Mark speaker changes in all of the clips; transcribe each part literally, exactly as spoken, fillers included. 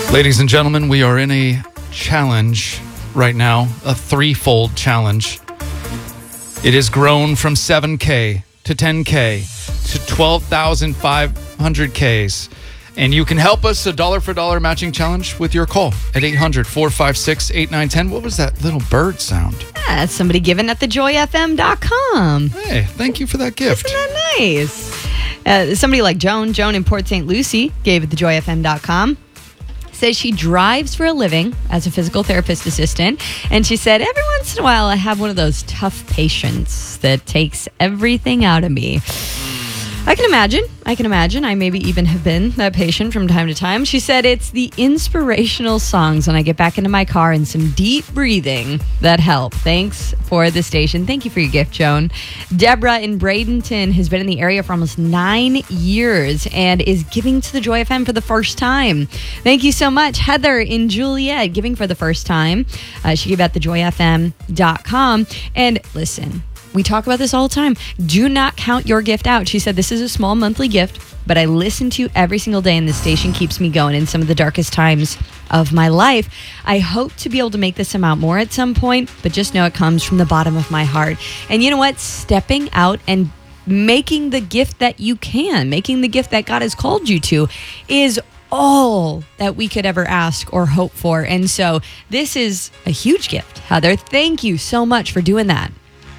Speaker 1: Ladies and gentlemen, we are in a challenge right now, a threefold challenge. It has grown from seven K to ten K to twelve thousand five hundred Ks. And you can help us, a dollar for dollar matching challenge, with your call at eight hundred, four five six, eight nine one zero. What was that little bird sound?
Speaker 2: Yeah, that's somebody giving at the joy f m dot com.
Speaker 1: Hey, thank you for that gift.
Speaker 2: Isn't that nice? Uh, somebody like Joan, Joan in Port Saint Lucie, gave at the joy f m dot com. Says she drives for a living as a physical therapist assistant. And she said, every once in a while, I have one of those tough patients that takes everything out of me. I can imagine. I can imagine. I maybe even have been that patient from time to time. She said it's the inspirational songs when I get back into my car and some deep breathing that help. Thanks for the station. Thank you for your gift, Joan. Deborah in Bradenton has been in the area for almost nine years and is giving to the Joy F M for the first time. Thank you so much. Heather in Juliet, giving for the first time. Uh, she gave at the joy f m dot com. And listen, we talk about this all the time. Do not count your gift out. She said, this is a small monthly gift, but I listen to you every single day, and the station keeps me going in some of the darkest times of my life. I hope to be able to make this amount more at some point, but just know it comes from the bottom of my heart. And you know what? Stepping out and making the gift that you can, making the gift that God has called you to, is all that we could ever ask or hope for. And so this is a huge gift. Heather, thank you so much for doing that.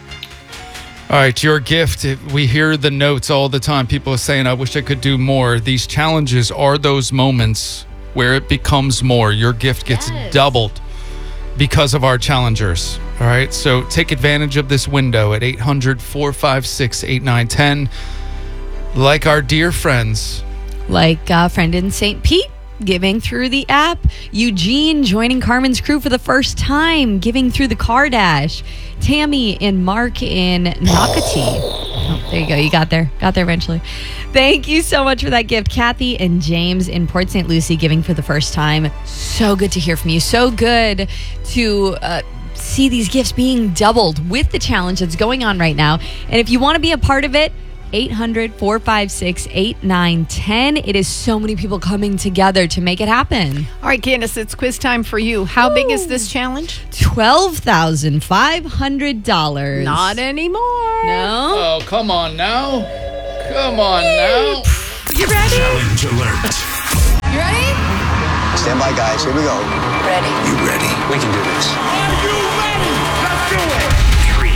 Speaker 1: All right, your gift. We hear the notes all the time. People are saying, I wish I could do more. These challenges are those moments where it becomes more. Your gift gets
Speaker 2: Yes.
Speaker 1: doubled because of our challengers. All right, so take advantage of this window at eight hundred, four five six, eight nine one zero. Like our dear friends.
Speaker 2: Like a friend in Saint Pete, giving through the app. Eugene joining Carmen's crew for the first time, giving through the Car Dash. Tammy and Mark in Nocatee. Oh, there you go. You got there. Got there eventually. Thank you so much for that gift. Kathy and James in Port Saint Lucie, giving for the first time. So good to hear from you. So good to uh, see these gifts being doubled with the challenge that's going on right now. And if you want to be a part of it, eight hundred, four five six, eight nine one zero. It is so many people coming together to make it happen.
Speaker 3: All right, Candace, it's quiz time for you. How
Speaker 2: Ooh.
Speaker 3: big is this challenge?
Speaker 2: twelve thousand five hundred dollars.
Speaker 3: Not anymore.
Speaker 2: No?
Speaker 1: Oh, come on now. Come on now.
Speaker 3: You ready?
Speaker 4: Challenge alert.
Speaker 3: You ready?
Speaker 5: Stand by, guys. Here we go.
Speaker 3: Ready.
Speaker 4: You ready?
Speaker 5: We can do this.
Speaker 4: Are you ready? Let's do it. Three.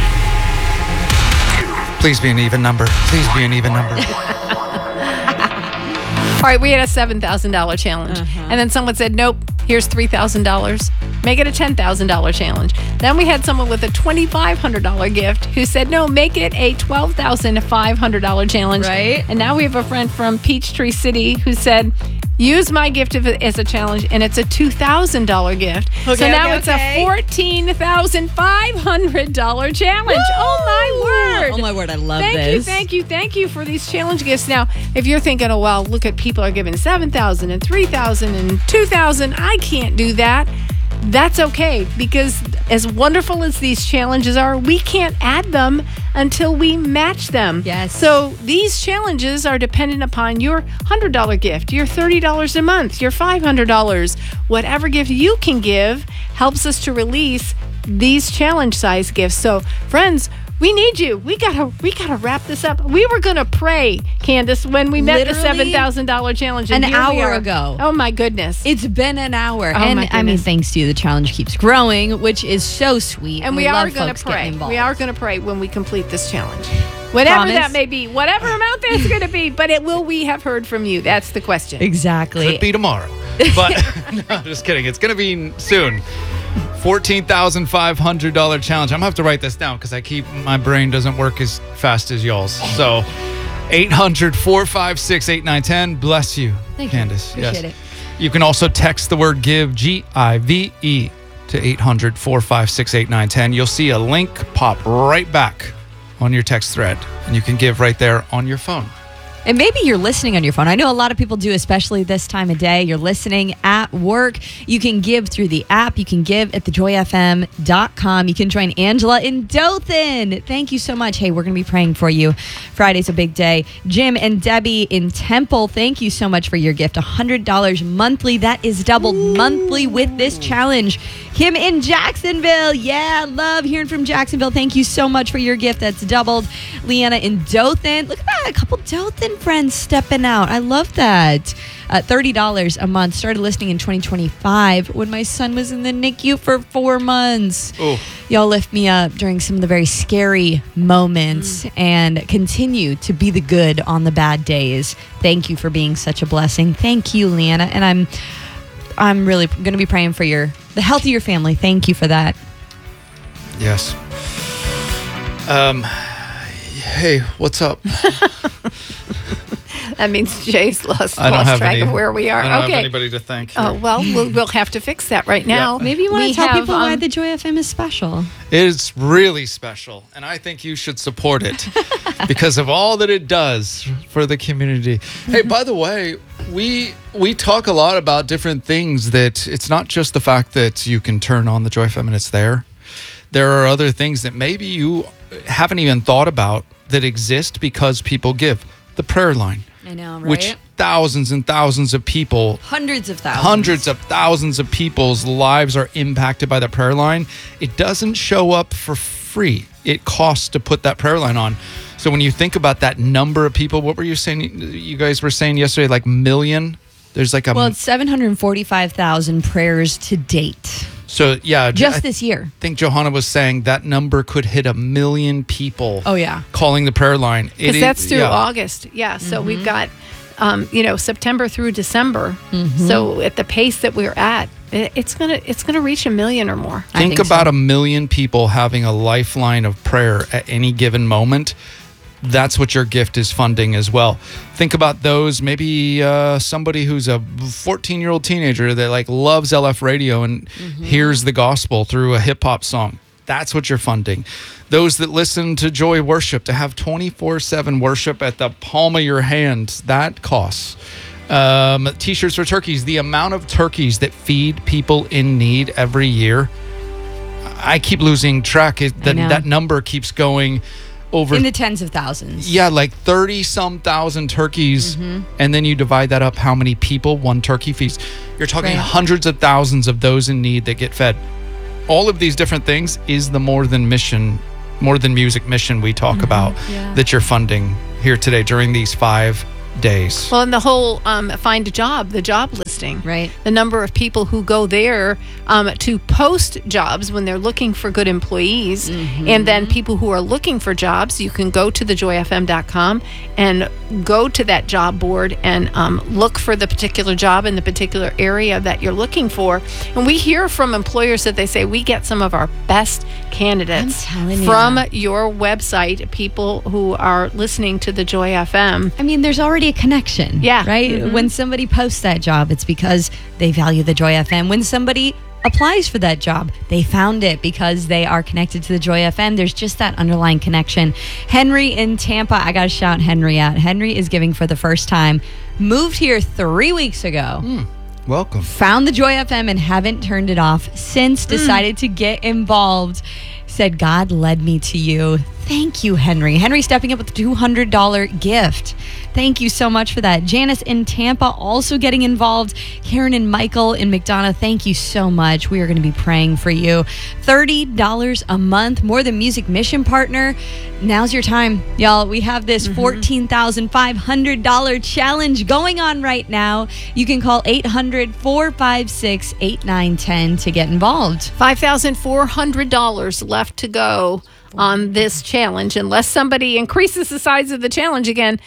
Speaker 1: Please be an even number. Please be an even number.
Speaker 3: All right, we had a seven thousand dollars challenge.
Speaker 2: Uh-huh.
Speaker 3: And then someone said, nope, here's three thousand dollars. Make it a ten thousand dollars challenge. Then we had someone with a twenty-five hundred dollars gift who said, no, make it a twelve thousand five hundred dollars challenge.
Speaker 2: Right.
Speaker 3: And now we have a friend from Peachtree City who said, use my gift as a challenge, and it's a two thousand dollars gift.
Speaker 2: Okay,
Speaker 3: so now
Speaker 2: okay,
Speaker 3: it's
Speaker 2: okay.
Speaker 3: a fourteen thousand five hundred dollars challenge.
Speaker 2: Woo!
Speaker 3: Oh, my word.
Speaker 2: Oh, my word. I love
Speaker 3: Thank
Speaker 2: this.
Speaker 3: you, thank you, thank you for these challenge gifts. Now, if you're thinking, oh, well, look at people are giving seven thousand and three thousand and two thousand, I can't do that. That's okay, because as wonderful as these challenges are, we can't add them until we match them.
Speaker 2: Yes.
Speaker 3: So these challenges are dependent upon your one hundred dollars gift, your thirty dollars a month, your five hundred dollars. Whatever gift you can give helps us to release these challenge size gifts. So, friends, we need you. We gotta we gotta wrap this up. We were gonna pray, Candace, when we met the
Speaker 2: Literally
Speaker 3: seven thousand dollars challenge. and
Speaker 2: an
Speaker 3: here we
Speaker 2: hour
Speaker 3: are.
Speaker 2: ago.
Speaker 3: Oh my goodness.
Speaker 2: It's been an hour.
Speaker 3: Oh,
Speaker 2: and
Speaker 3: my
Speaker 2: I mean,
Speaker 3: goodness.
Speaker 2: thanks to you, the challenge keeps growing, which is so sweet.
Speaker 3: and we, are
Speaker 2: love
Speaker 3: gonna
Speaker 2: folks getting
Speaker 3: pray.
Speaker 2: involved.
Speaker 3: We are gonna pray when we complete this challenge. Whatever
Speaker 2: Promise?
Speaker 3: that may be, whatever amount that's gonna be, but it will we have heard from you? That's the question.
Speaker 2: Exactly.
Speaker 1: Could be tomorrow. But no, just kidding. It's going to be soon. fourteen thousand five hundred dollars challenge. I'm going to have to write this down because I keep, my brain doesn't work as fast as y'all's. So eight hundred, four five six, eight nine one zero. Bless you,
Speaker 2: Thank you.
Speaker 1: Candace.
Speaker 2: Appreciate
Speaker 1: yes.
Speaker 2: it.
Speaker 1: You can also text the word give, G I V E, to eight hundred, four five six, eight nine one zero. You'll see a link pop right back on your text thread, and you can give right there on your phone.
Speaker 2: And maybe you're listening on your phone. I know a lot of people do, especially this time of day. You're listening at work. You can give through the app. You can give at the joy f m dot com. You can join Angela in Dothan. Thank you so much. Hey, we're going to be praying for you. Friday's a big day. Jim and Debbie in Temple, thank you so much for your gift. one hundred dollars monthly. That is doubled Ooh. monthly with this challenge. Kim in Jacksonville. Yeah, love hearing from Jacksonville. Thank you so much for your gift. That's doubled. Leanna in Dothan. Look at that. A couple Dothan friends stepping out. I love that. Uh, thirty dollars a month. Started listening in twenty twenty-five when my son was in the N I C U for four months.
Speaker 1: Ooh.
Speaker 2: Y'all lift me up during some of the very scary moments mm. and continue to be the good on the bad days. Thank you for being such a blessing. Thank you, Leanna. And I'm I'm really going to be praying for your the health of your family. Thank you for that.
Speaker 1: Yes. Um. Hey, what's up?
Speaker 3: That means Jay's lost,
Speaker 1: I don't
Speaker 3: lost
Speaker 1: have
Speaker 3: track
Speaker 1: any,
Speaker 3: of where we are.
Speaker 1: I don't
Speaker 3: okay.
Speaker 1: have anybody to thank.
Speaker 3: Oh,
Speaker 1: here.
Speaker 3: well, well, we'll have to fix that right now.
Speaker 1: Yeah.
Speaker 2: Maybe you want
Speaker 3: We
Speaker 2: to tell
Speaker 3: have,
Speaker 2: people why
Speaker 3: um,
Speaker 2: the Joy F M is special.
Speaker 1: It's really special, and I think you should support it because of all that it does for the community. Hey, by the way, we we talk a lot about different things that it's not just the fact that you can turn on the Joy F M and it's there. There are other things that maybe you haven't even thought about that exist because people give. The prayer line.
Speaker 2: I know, right?
Speaker 1: Which thousands and thousands of people,
Speaker 2: hundreds of thousands,
Speaker 1: hundreds of thousands of people's lives are impacted by the prayer line. It doesn't show up for free. It costs to put that prayer line on. So when you think about that number of people, what were you saying? You guys were saying yesterday, like million? There's like a...
Speaker 2: Well, it's seven hundred forty-five thousand prayers to date.
Speaker 1: So, yeah.
Speaker 2: Just
Speaker 1: I
Speaker 2: this year.
Speaker 1: I think Johanna was saying that number could hit a million people.
Speaker 2: Oh, yeah.
Speaker 1: Calling the prayer line.
Speaker 3: Because
Speaker 1: It
Speaker 3: that's
Speaker 1: is-
Speaker 3: through
Speaker 1: yeah.
Speaker 3: August. Yeah. So
Speaker 2: Mm-hmm.
Speaker 3: we've got, um, you know, September through December.
Speaker 2: Mm-hmm.
Speaker 3: So at the pace that we're at, it, it's gonna it's gonna reach a million or more.
Speaker 2: I
Speaker 1: Think
Speaker 2: think
Speaker 1: about
Speaker 2: so.
Speaker 1: a million people having a lifeline of prayer at any given moment. That's what your gift is funding as well. Think about those, maybe uh, somebody who's a fourteen-year-old teenager that like loves L F radio and
Speaker 2: Mm-hmm.
Speaker 1: hears the gospel through a hip-hop song. That's what you're funding. Those that listen to Joy Worship, to have twenty-four seven worship at the palm of your hand, that costs. Um, T-shirts for turkeys. The amount of turkeys that feed people in need every year, I keep losing track. It, that,
Speaker 2: know.
Speaker 1: that number keeps going over.
Speaker 2: In the tens of thousands.
Speaker 1: Yeah, like thirty some thousand turkeys.
Speaker 2: Mm-hmm.
Speaker 1: And then you divide that up, how many people one turkey feeds. You're talking
Speaker 2: Right.
Speaker 1: hundreds of thousands of those in need that get fed. All of these different things is the More Than Mission, More Than Music mission we talk about
Speaker 2: yeah.
Speaker 1: that you're funding here today during these five days.
Speaker 3: Well, and the whole um, find a job, the job listing,
Speaker 2: Right.
Speaker 3: The number of people who go there um, to post jobs when they're looking for good employees,
Speaker 2: Mm-hmm.
Speaker 3: and then people who are looking for jobs, you can go to the joy f m dot com and go to that job board and um, look for the particular job in the particular area that you're looking for. And we hear from employers that they say we get some of our best candidates
Speaker 2: I'm telling you.
Speaker 3: from your website. People who are listening to the Joy F M.
Speaker 2: I mean, there's already a connection.
Speaker 3: Yeah.
Speaker 2: Right?
Speaker 3: Mhm.
Speaker 2: When somebody posts that job, it's because they value the Joy F M. When somebody applies for that job, they found it because they are connected to the Joy F M. There's just that underlying connection. Henry in Tampa, I got to shout Henry out. Henry is giving for the first time. Moved here three weeks ago.
Speaker 1: Welcome.
Speaker 2: Found the Joy F M and haven't turned it off since. Decided to get involved. Said, God led me to you. Thank you, Henry. Henry stepping up with a two hundred dollars gift. Thank you so much for that. Janice in Tampa also getting involved. Karen and Michael in McDonough, thank you so much. We are going to be praying for you. thirty dollars a month, More Than Music mission partner. Now's your time, y'all. We have this fourteen thousand five hundred dollars challenge going on right now. You can call eight hundred, four five six, eight nine one zero to get involved.
Speaker 3: five thousand four hundred dollars left to go on this challenge, unless somebody increases the size of the challenge again.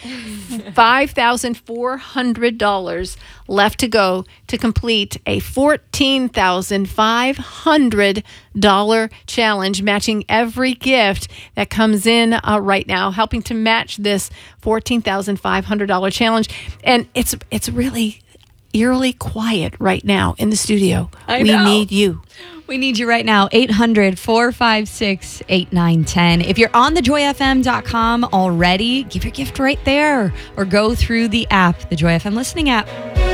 Speaker 3: five thousand four hundred dollars left to go to complete a fourteen thousand five hundred dollars challenge, matching every gift that comes in uh, right now, helping to match this fourteen thousand five hundred dollars challenge. And it's it's really eerily quiet right now in the studio.
Speaker 2: I
Speaker 3: we
Speaker 2: know.
Speaker 3: need you.
Speaker 2: We need you right now. eight hundred, four five six, eight nine one zero. If you're on the joy f m dot com already, give your gift right there or go through the app, the Joy F M listening app.